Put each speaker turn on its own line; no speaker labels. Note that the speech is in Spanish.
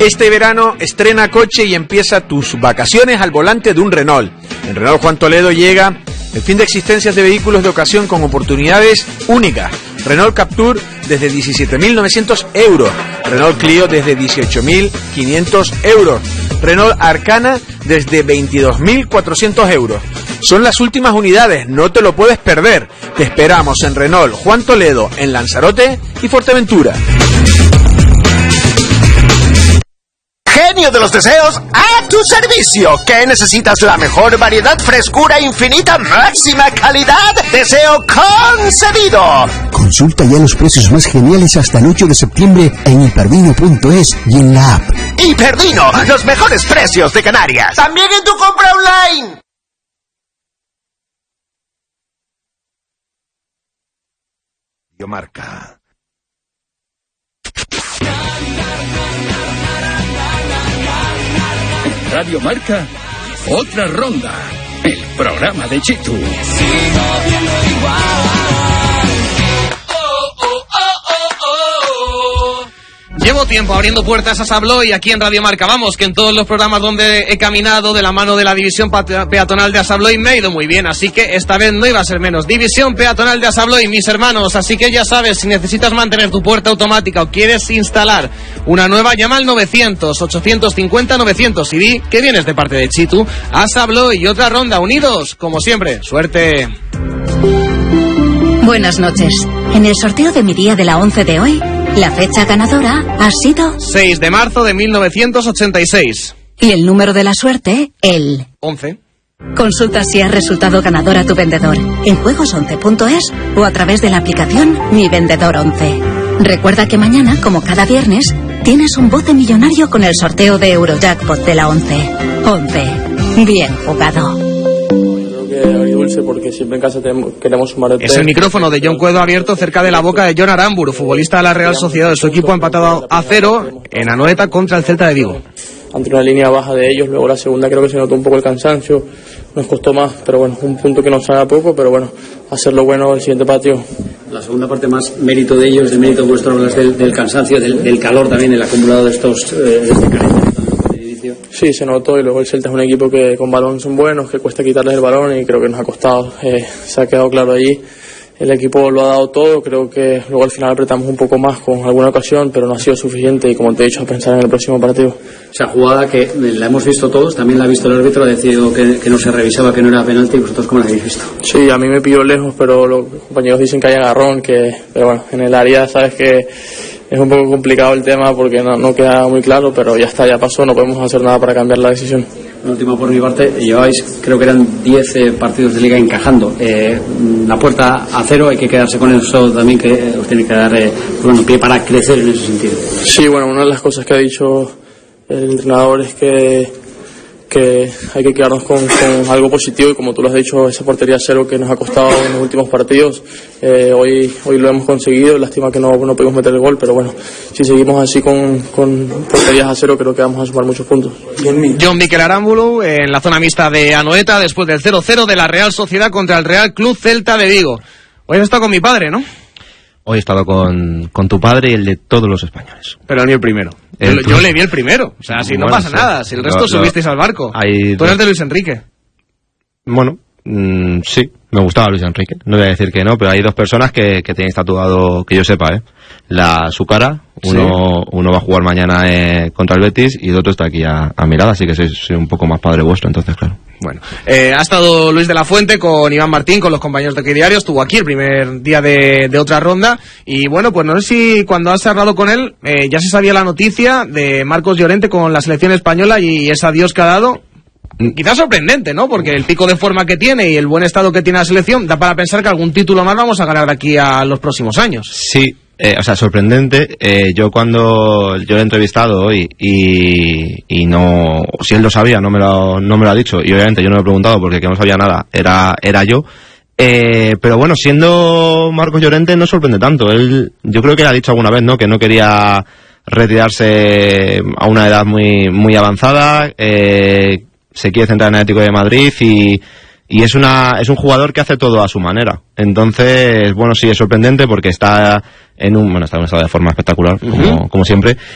Este verano estrena coche y empieza tus vacaciones al volante de un Renault. En Renault Juan Toledo llega el fin de existencias de vehículos de ocasión con oportunidades únicas. Renault Captur desde 17.900 euros. Renault Clio desde 18.500 euros. Renault Arcana desde 22.400 euros. Son las últimas unidades, no te lo puedes perder. Te esperamos en Renault Juan Toledo, en Lanzarote y Fuerteventura.
Genio de los deseos, a tu servicio. ¿Qué necesitas? La mejor variedad, frescura infinita, máxima calidad. Deseo concedido.
Consulta ya los precios más geniales hasta el 8 de septiembre en hiperdino.es y en la app.
Hiperdino, los mejores precios de Canarias. También en tu compra online.
Marca.
Radio Marca, otra ronda, el programa de Chitu.
Llevo tiempo abriendo puertas a Asabloy aquí en Radio Marca. Vamos, que en todos los programas donde he caminado de la mano de la división peatonal de Asabloy me ha ido muy bien, así que esta vez no iba a ser menos. División peatonal de Asabloy, mis hermanos, así que ya sabes, si necesitas mantener tu puerta automática o quieres instalar una nueva, llama al 900-850-900 y di que vienes de parte de Chitu. Asabloy y otra ronda, unidos, como siempre. ¡Suerte!
Buenas noches. En el sorteo de mi día de la 11 de hoy, la fecha ganadora ha sido
6 de marzo de 1986.
Y el número de la suerte, el
11.
Consulta si has resultado ganador a tu vendedor en juegos11.es o a través de la aplicación Mi Vendedor 11. Recuerda que mañana, como cada viernes, tienes un bote millonario con el sorteo de Eurojackpot de la 11. 11. Bien jugado.
Dulce, porque siempre en casa queremos sumar el
Es el micrófono de John Cuedo abierto cerca de la boca de John Aramburu, futbolista de la Real Sociedad. Su equipo ha empatado a 0 en Anoeta contra el Celta de Vigo.
Ante una línea baja de ellos, luego la segunda creo que se notó un poco el cansancio, nos costó más, pero bueno, un punto que nos sale a poco, pero bueno, hacerlo bueno el siguiente partido.
La segunda parte más mérito de ellos, de mérito vuestro, hablas del cansancio, del calor también, el acumulado de este calendario.
Sí, se notó, y luego el Celta es un equipo que con balón son buenos, que cuesta quitarles el balón y creo que nos ha costado, se ha quedado claro allí. El equipo lo ha dado todo, creo que luego al final apretamos un poco más con alguna ocasión, pero no ha sido suficiente y como te he dicho, a pensar en el próximo partido.
Esa jugada que la hemos visto todos, también la ha visto el árbitro, ha decidido que no se revisaba, que no era penalti, y vosotros ¿cómo la habéis visto?
Sí, a mí me pilló lejos, pero los compañeros dicen que hay agarrón, pero bueno, en el área sabes que es un poco complicado el tema porque no queda muy claro, pero ya está, ya pasó, no podemos hacer nada para cambiar la decisión.
Una última por mi parte, lleváis, creo que eran 10 partidos de liga encajando, la puerta a 0, hay que quedarse con eso también, que os tiene que dar pie para crecer en ese sentido.
Sí, bueno, una de las cosas que ha dicho el entrenador es que hay que quedarnos con algo positivo y como tú lo has dicho, esa portería 0 que nos ha costado en los últimos partidos, hoy lo hemos conseguido, lástima que no pudimos meter el gol, pero bueno, si seguimos así con porterías a 0 creo que vamos a sumar muchos puntos.
John Miquel Aramburu en la zona mixta de Anoeta después del 0-0 de la Real Sociedad contra el Real Club Celta de Vigo. Hoy has estado con mi padre, ¿no?
Hoy he estado con tu padre y el de todos los españoles.
Pero ni el primero. Yo le vi el primero. O sea, si bueno, no pasa nada. Si el resto subisteis al barco. Tú eres de Luis Enrique.
Bueno, sí. Me gustaba Luis Enrique. No voy a decir que no, pero hay dos personas que tenéis tatuado, que yo sepa, su cara. Uno va a jugar mañana contra el Betis y el otro está aquí a mi lado, así que soy un poco más padre vuestro, entonces claro.
Bueno, ha estado Luis de la Fuente con Iván Martín, con los compañeros de Diario, estuvo aquí el primer día de otra ronda y bueno, pues no sé si cuando has hablado con él ya se sabía la noticia de Marcos Llorente con la selección española y ese adiós que ha dado. Quizás sorprendente, ¿no? Porque el pico de forma que tiene y el buen estado que tiene la selección da para pensar que algún título más vamos a ganar de aquí a los próximos años.
Sí. Sorprendente. Yo cuando yo lo he entrevistado hoy y no, si él lo sabía, no me lo ha dicho y obviamente yo no lo he preguntado porque que no sabía nada era yo. Pero bueno, siendo Marcos Llorente no sorprende tanto. Yo creo que él ha dicho alguna vez, ¿no? Que no quería retirarse a una edad muy avanzada. Se quiere centrar en el Atlético de Madrid y es un jugador que hace todo a su manera. Entonces, bueno, sí es sorprendente porque está en un estado de forma espectacular, como siempre.